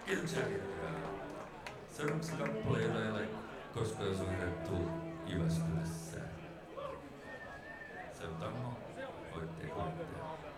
Kiitoksia. Seuraavaksi kappale, jota ei ole koskaan soitettu Jyväskylässä. Se on Tammo, voitte.